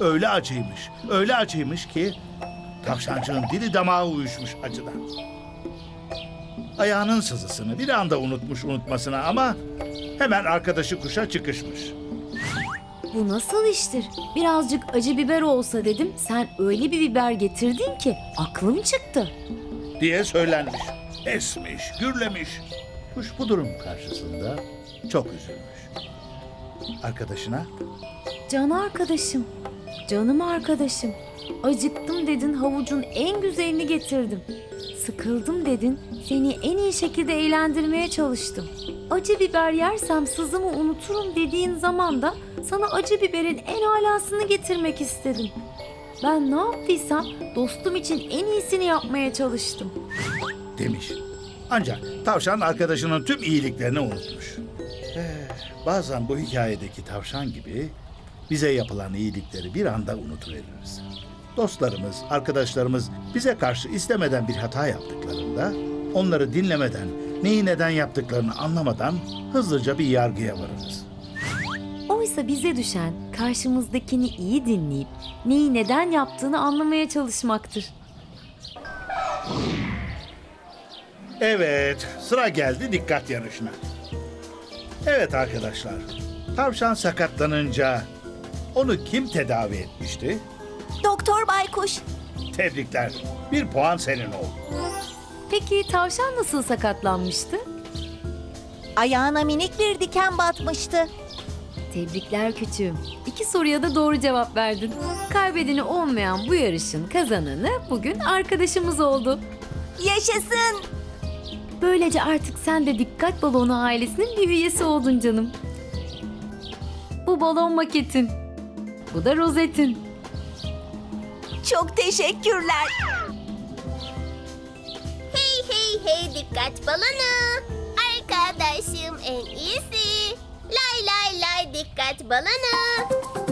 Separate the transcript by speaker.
Speaker 1: öyle acıymış, öyle acıymış ki tavşancığın dili damağı uyuşmuş acıdan. Ayağının sızısını bir anda unutmuş unutmasına ama hemen arkadaşı kuşa çıkışmış.
Speaker 2: Bu nasıl iştir? Birazcık acı biber olsa dedim. Sen öyle bir biber getirdin ki aklım çıktı.
Speaker 1: Diye söylenmiş. Esmiş, gürlemiş. Kuş bu durum karşısında çok üzülmüş. Arkadaşına
Speaker 2: Can arkadaşım, canım arkadaşım. Acıktım dedin, havucun en güzelini getirdim. Sıkıldım dedin, seni en iyi şekilde eğlendirmeye çalıştım. Acı biber yersem sızımı unuturum dediğin zaman da sana acı biberin en alasını getirmek istedim. Ben ne yaptıysam dostum için en iyisini yapmaya çalıştım.
Speaker 1: demiş. Ancak tavşan arkadaşının tüm iyiliklerini unutmuş. Bazen bu hikayedeki tavşan gibi bize yapılan iyilikleri bir anda unutuveririz. Dostlarımız, arkadaşlarımız bize karşı istemeden bir hata yaptıklarında onları dinlemeden, neyi neden yaptıklarını anlamadan hızlıca bir yargıya varırız.
Speaker 2: Oysa bize düşen karşımızdakini iyi dinleyip neyi neden yaptığını anlamaya çalışmaktır.
Speaker 1: Evet, sıra geldi dikkat yarışına. Evet arkadaşlar, tavşan sakatlanınca onu kim tedavi etmişti?
Speaker 3: Doktor Baykuş.
Speaker 1: Tebrikler, 1 puan senin oldu.
Speaker 2: Peki tavşan nasıl sakatlanmıştı?
Speaker 3: Ayağına minik bir diken batmıştı.
Speaker 2: Tebrikler küçüğüm. 2 soruya da doğru cevap verdin. Kaybedeni olmayan bu yarışın kazananı bugün arkadaşımız oldu.
Speaker 3: Yaşasın.
Speaker 2: Böylece artık sen de Dikkat Balonu ailesinin bir üyesi oldun canım. Bu balon maketin. Bu da rozetin.
Speaker 3: Çok teşekkürler.
Speaker 4: Hey hey hey dikkat balonu. Arkadaşım en iyisi. Lay lay lay dikkat balonu.